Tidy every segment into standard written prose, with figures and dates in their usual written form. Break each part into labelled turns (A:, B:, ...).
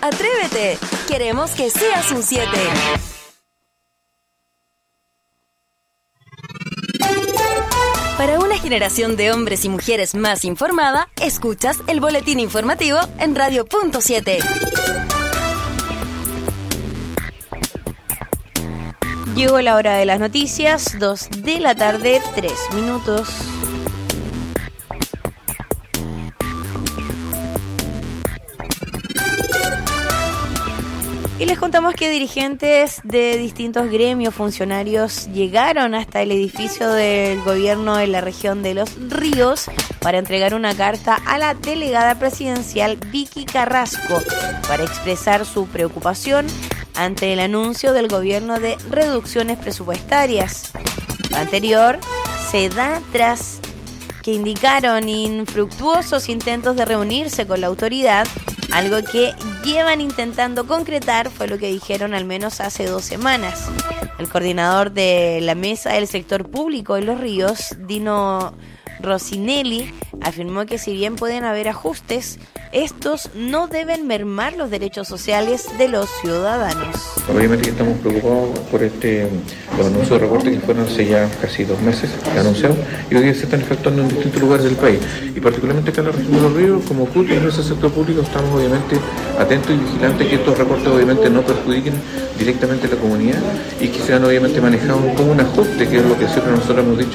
A: Atrévete, queremos que seas un 7. Para una generación de hombres y mujeres más informada, escuchas el boletín informativo en Radio Punto 7.
B: Llegó la hora de las noticias, 2 de la tarde, 3 minutos. Y les contamos que dirigentes de distintos gremios funcionarios llegaron hasta el edificio del gobierno en la región de Los Ríos para entregar una carta a la delegada presidencial Vicky Carrasco para expresar su preocupación ante el anuncio del gobierno de reducciones presupuestarias. Lo anterior se da tras que indicaron infructuosos intentos de reunirse con la autoridad, algo que llevan intentando concretar, fue lo que dijeron al menos hace 2 semanas. El coordinador de la mesa del sector público en Los Ríos, Dino Rossinelli, afirmó que si bien pueden haber ajustes, estos no deben mermar los derechos sociales de los ciudadanos.
C: Obviamente que estamos preocupados por los anuncios de recortes que fueron hace ya casi 2 meses anunciados y hoy día se están efectuando en distintos lugares del país y particularmente acá en la región de Los Ríos. Como CUT y en ese sector público estamos obviamente atentos y vigilantes que estos recortes obviamente no perjudiquen directamente a la comunidad y que sean obviamente manejados como un ajuste, que es lo que siempre nosotros hemos dicho,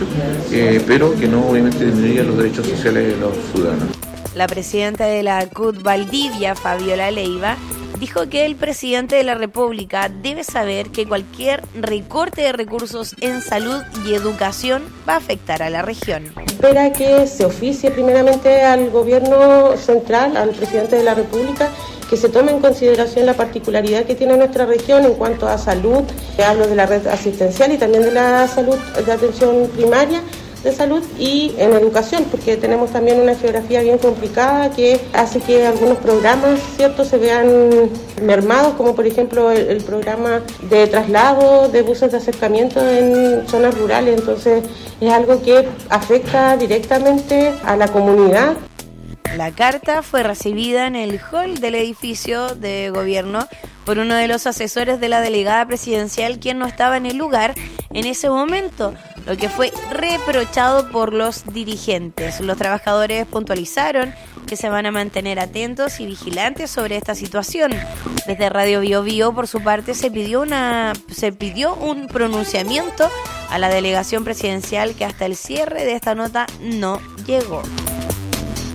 C: pero que no obviamente disminuya los derechos sociales de los ciudadanos.
B: La presidenta de la CUT Valdivia, Fabiola Leiva, dijo que el presidente de la República debe saber que cualquier recorte de recursos en salud y educación va a afectar a la región.
D: Espera que se oficie primeramente al gobierno central, al presidente de la República, que se tome en consideración la particularidad que tiene nuestra región en cuanto a salud. Hablo de la red asistencial y también de la salud de atención primaria de salud y en educación, porque tenemos también una geografía bien complicada que hace que algunos programas, ¿cierto?, se vean mermados, como por ejemplo el programa de traslado de buses de acercamiento en zonas rurales. Entonces es algo que afecta directamente a la comunidad.
B: La carta fue recibida en el hall del edificio de gobierno por uno de los asesores de la delegada presidencial, quien no estaba en el lugar en ese momento, lo que fue reprochado por los dirigentes. Los trabajadores puntualizaron que se van a mantener atentos y vigilantes sobre esta situación. Desde Radio Bio Bio, por su parte, se pidió un pronunciamiento a la delegación presidencial que hasta el cierre de esta nota no llegó.